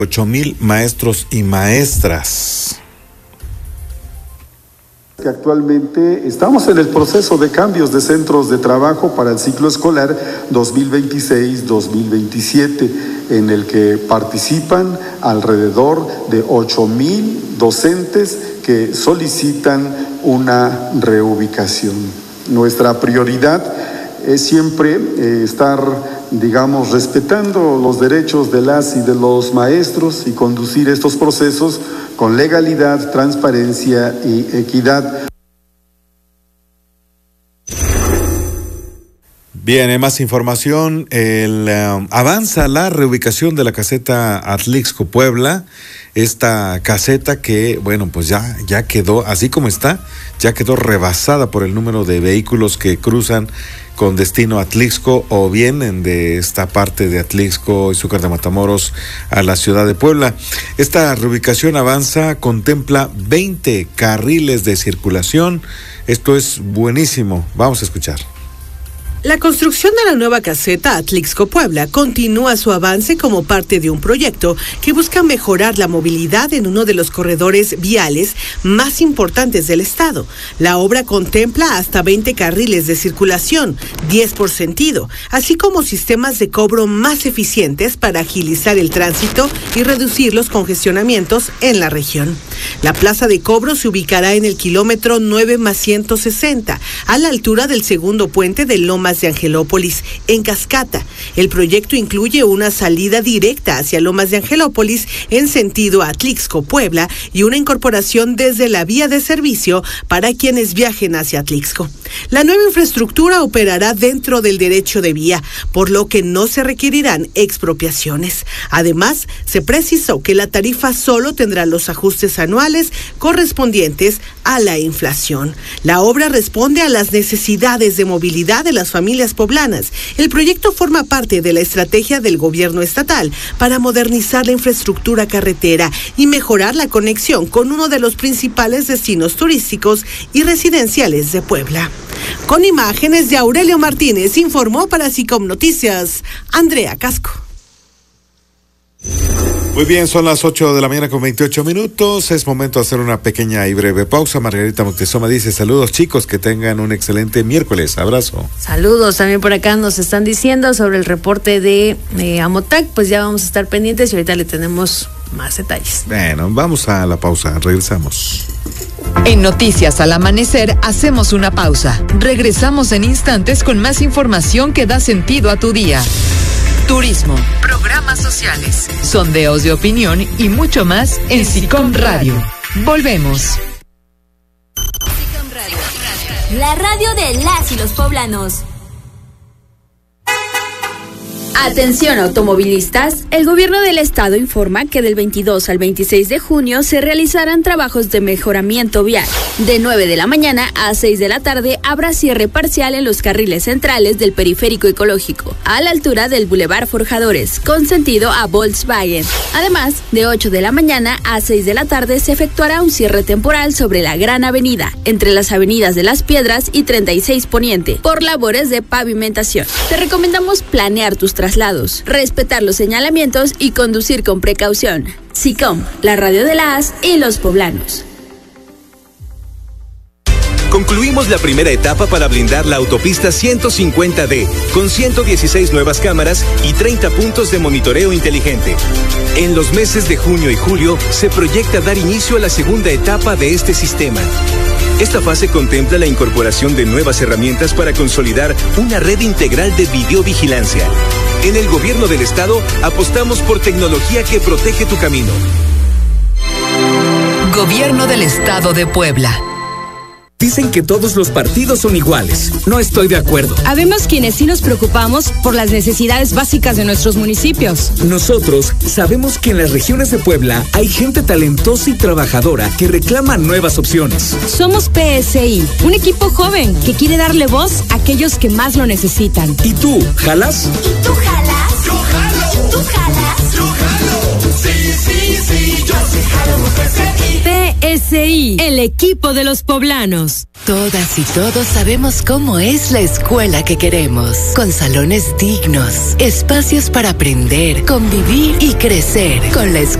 8,000 maestros y maestras. Que actualmente estamos en el proceso de cambios de centros de trabajo para el ciclo escolar 2026-2027, en el que participan alrededor de 8,000 docentes que solicitan una reubicación. Nuestra prioridad es siempre estar, respetando los derechos de las y de los maestros y conducir estos procesos con legalidad, transparencia y equidad. Bien, más información. Avanza la reubicación de la caseta Atlixco Puebla. Esta caseta que, pues ya quedó, así como está, ya quedó rebasada por el número de vehículos que cruzan con destino a Atlixco o vienen de esta parte de Atlixco, Izúcar de Matamoros, a la ciudad de Puebla. Esta reubicación avanza, contempla 20 carriles de circulación. Esto es buenísimo. Vamos a escuchar. La construcción de la nueva caseta Atlixco Puebla continúa su avance como parte de un proyecto que busca mejorar la movilidad en uno de los corredores viales más importantes del estado. La obra contempla hasta 20 carriles de circulación, 10 por sentido, así como sistemas de cobro más eficientes para agilizar el tránsito y reducir los congestionamientos en la región. La plaza de cobro se ubicará en el kilómetro 9+160, a la altura del segundo puente de Lomas de Angelópolis, en Cascata. El proyecto incluye una salida directa hacia Lomas de Angelópolis en sentido Atlixco, Puebla, y una incorporación desde la vía de servicio para quienes viajen hacia Atlixco. La nueva infraestructura operará dentro del derecho de vía, por lo que no se requerirán expropiaciones. Además, se precisó que la tarifa solo tendrá los ajustes anuales correspondientes a la inflación. La obra responde a las necesidades de movilidad de las familias poblanas. El proyecto forma parte de la estrategia del gobierno estatal para modernizar la infraestructura carretera y mejorar la conexión con uno de los principales destinos turísticos y residenciales de Puebla. Con imágenes de Aurelio Martínez, informó para SICOM Noticias, Andrea Casco. Muy bien, son las 8:28 a.m. Es momento de hacer una pequeña y breve pausa. Margarita Moctezuma dice: saludos, chicos, que tengan un excelente miércoles. Abrazo. Saludos, también por acá nos están diciendo sobre el reporte de Amotac. Pues ya vamos a estar pendientes y ahorita le tenemos más detalles. Bueno, vamos a la pausa, regresamos. En Noticias al Amanecer hacemos una pausa. Regresamos en instantes con más información que da sentido a tu día. Turismo, programas sociales, sondeos de opinión y mucho más en SICOM Radio. Volvemos. SICOM Radio, la radio de las y los poblanos. Atención automovilistas, el gobierno del estado informa que del 22 al 26 de junio se realizarán trabajos de mejoramiento vial. De 9 de la mañana a 6 de la tarde habrá cierre parcial en los carriles centrales del periférico ecológico, a la altura del Boulevard Forjadores, con sentido a Volkswagen. Además, de 8 de la mañana a 6 de la tarde se efectuará un cierre temporal sobre la Gran Avenida, entre las avenidas de Las Piedras y 36 Poniente, por labores de pavimentación. Te recomendamos planear tus traslados, respetar los señalamientos y conducir con precaución. SICOM, la radio de las y los poblanos. Concluimos la primera etapa para blindar la autopista 150D, con 116 nuevas cámaras y 30 puntos de monitoreo inteligente. En los meses de junio y julio se proyecta dar inicio a la segunda etapa de este sistema. Esta fase contempla la incorporación de nuevas herramientas para consolidar una red integral de videovigilancia. En el gobierno del estado apostamos por tecnología que protege tu camino. Gobierno del Estado de Puebla. Dicen que todos los partidos son iguales. No estoy de acuerdo. Habemos quienes sí nos preocupamos por las necesidades básicas de nuestros municipios. Nosotros sabemos que en las regiones de Puebla hay gente talentosa y trabajadora que reclama nuevas opciones. Somos PSI, un equipo joven que quiere darle voz a aquellos que más lo necesitan. ¿Y tú, jalas? ¿Y tú jalas? Yo jalo. ¿Tú jalas? Yo jalo. Sí, yo sí jalo. PSI, el equipo de los poblanos. Todas y todos sabemos cómo es la escuela que queremos, con salones dignos, espacios para aprender, convivir y crecer. Con la escuela